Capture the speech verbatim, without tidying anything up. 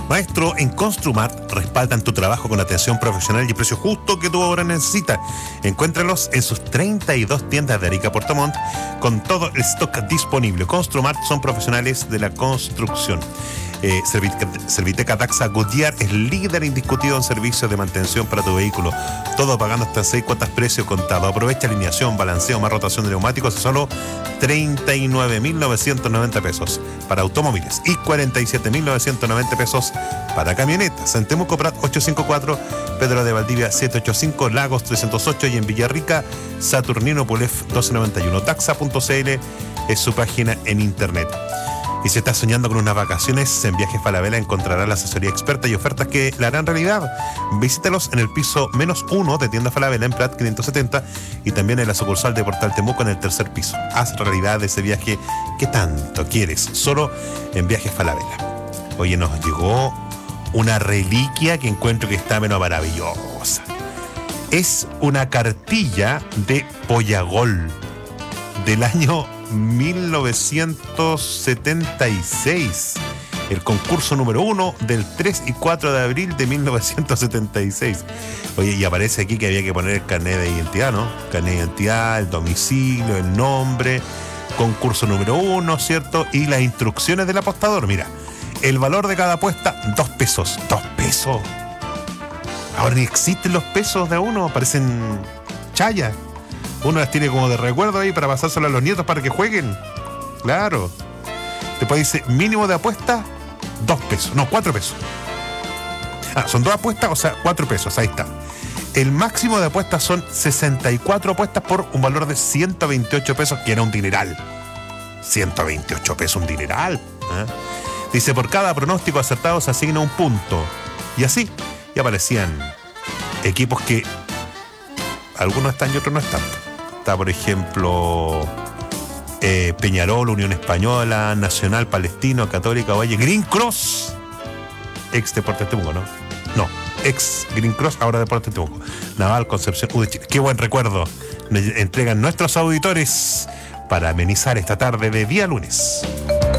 Maestro, en Construmart respaldan tu trabajo con atención profesional y precio justo que tu obra necesita. Encuéntralos en sus treinta y dos tiendas de Arica Puerto Montt con todo el stock disponible. Construmart son profesionales de la construcción. Eh, Serviteca Taxa Goodyear es líder indiscutido en servicios de mantención para tu vehículo. Todo pagando hasta seis cuotas precio contado. Aprovecha alineación, balanceo, más rotación de neumáticos a solo treinta y nueve mil novecientos noventa pesos para automóviles y cuarenta y siete mil novecientos noventa pesos para camionetas. En Temuco Prat ochocientos cincuenta y cuatro, Pedro de Valdivia setecientos ochenta y cinco, Lagos trescientos ocho y en Villarrica Saturnino Pulef doscientos noventa y uno. Taxa punto c l es su página en internet. Y si estás soñando con unas vacaciones, en Viajes Falabella encontrarás la asesoría experta y ofertas que la harán realidad. Visítalos en el piso menos uno de Tienda Falabella en Prat quinientos setenta y también en la sucursal de Portal Temuco en el tercer piso. Haz realidad ese viaje que tanto quieres, solo en Viajes Falabella. Oye, nos llegó una reliquia que encuentro que está menos maravillosa. Es una cartilla de Pollagol del año mil novecientos setenta y seis, el concurso número uno del tres y cuatro de abril de mil novecientos setenta y seis. Oye, y aparece aquí que había que poner el carnet de identidad, ¿no? Carnet de identidad, el domicilio, el nombre, concurso número uno, ¿cierto? Y las instrucciones del apostador. Mira, el valor de cada apuesta, dos pesos. Dos pesos. Ahora ni existen los pesos de uno, parecen chaya. Uno las tiene como de recuerdo ahí para pasárselo a los nietos para que jueguen. Claro. Después dice mínimo de apuesta, dos pesos. No, cuatro pesos. Ah, son dos apuestas, o sea, cuatro pesos. Ahí está. El máximo de apuestas son sesenta y cuatro apuestas por un valor de ciento veintiocho pesos, que era un dineral. ciento veintiocho pesos, un dineral. ¿Eh? Dice, por cada pronóstico acertado se asigna un punto. Y así, y aparecían equipos que algunos están y otros no están. Está, por ejemplo, eh, Peñarol, Unión Española, Nacional, Palestino, Católica, Valle, Green Cross, ex Deportes Temuco, ¿no? No, ex Green Cross, ahora Deportes Temuco. Naval, Concepción, U de Chile. Qué buen recuerdo me entregan nuestros auditores para amenizar esta tarde de día lunes.